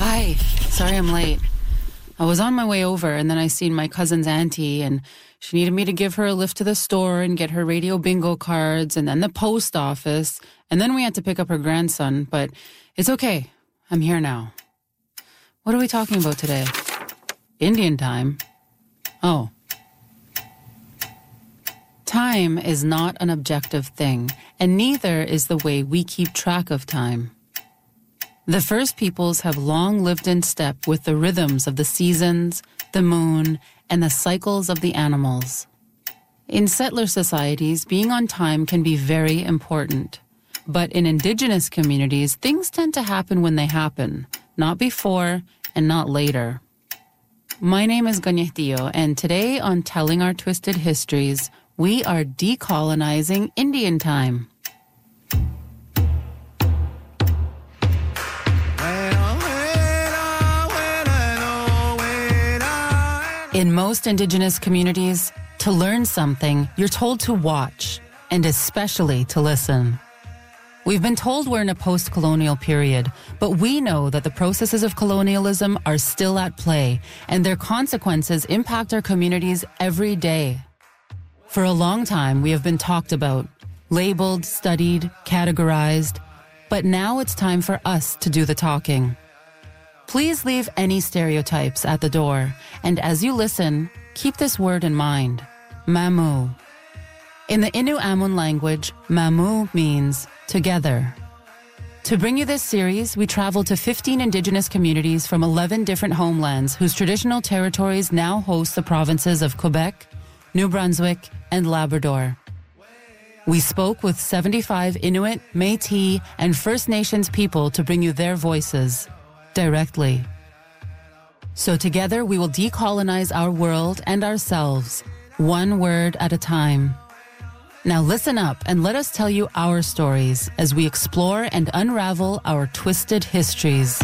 Hi. Sorry I'm late. I was on my way over and then I seen my cousin's auntie and she needed me to give her a lift to the store and get her radio bingo cards and then the post office. And then we had to pick up her grandson, but it's okay. I'm here now. What are we talking about today? Indian time? Oh. Time is not an objective thing, and neither is the way we keep track of time. The first peoples have long lived in step with the rhythms of the seasons, the moon, and the cycles of the animals. In settler societies, being on time can be very important. But in indigenous communities, things tend to happen when they happen, not before and not later. My name is Ganyehtillo, and today on Telling Our Twisted Histories, we are decolonizing Indian time. In most indigenous communities, to learn something, you're told to watch, and especially to listen. We've been told we're in a post-colonial period, but we know that the processes of colonialism are still at play, and their consequences impact our communities every day. For a long time, we have been talked about, labeled, studied, categorized, but now it's time for us to do the talking. Please leave any stereotypes at the door, and as you listen, keep this word in mind, mamu. In the Innu Amun language, mamu means together. To bring you this series, we traveled to 15 indigenous communities from 11 different homelands whose traditional territories now host the provinces of Quebec, New Brunswick, and Labrador. We spoke with 75 Inuit, Métis, and First Nations people to bring you their voices directly. So together we will decolonize our world and ourselves, one word at a time. Now listen up and let us tell you our stories as we explore and unravel our twisted histories.